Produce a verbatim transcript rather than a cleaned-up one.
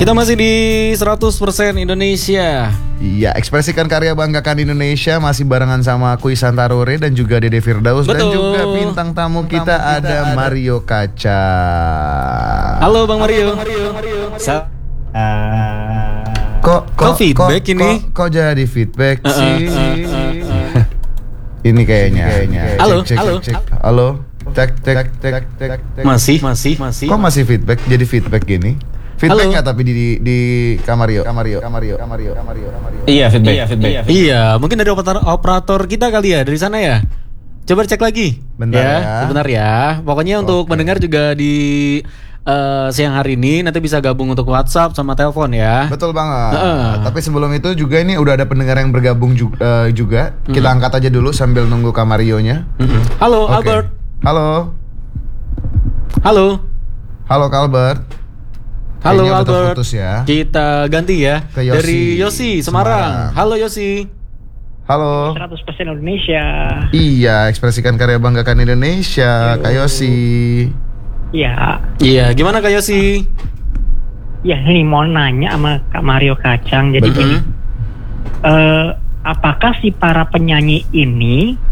Kita masih di seratus persen Indonesia. Iya, ekspresikan karya, banggakan Indonesia. Masih barengan sama aku Ihsan Tarore dan juga Dede Firdaus. Betul. Dan juga bintang tamu kita, kita ada, ada Mario Kaca. Halo Bang Mario. Halo, Bang Mario. Mario. Sa- uh... Kok, kok, kok feedback kok, ini? Kok, kok jadi feedback uh, sih? Uh, uh, uh, uh. Ini kayaknya. kayaknya. Halo, cek, cek, halo. Cek, cek. Halo. Cek, cek, cek, cek, cek. Masih, masih, masih. Kok masih feedback? Jadi feedback gini? Feedback nggak tapi di di, di Kamario, Kamario, Kamario, Kamario, Kamario, Kamario. Iya feedback. Iya feedback. Iya, iya, mungkin dari operator operator kita kali ya dari sana ya. Coba cek lagi. Bentar ya. ya. Sebentar ya. Pokoknya untuk Oke. mendengar juga di uh, siang hari ini nanti bisa gabung untuk WhatsApp sama telepon ya. Betul banget. Uh. Tapi sebelum itu juga ini udah ada pendengar yang bergabung juga. Uh, juga. Mm. Kita angkat aja dulu sambil nunggu Kamarionya. Mm-hmm. Halo Okay. Albert. Halo. Halo. Halo Albert. Halo Kayaknya udah Albert. terputus ya. Kita ganti ya Ke Yosi. dari Yosi Semarang. Semarang. Halo Yosi. Halo. seratus persen Indonesia. Iya, ekspresikan karya, banggakan Indonesia. Kak Yosi. Ya, Iya, gimana Kak Yosi? ya ini mau nanya sama Kak Mario Kacang. Jadi Betul. gini, eh, apakah si para penyanyi ini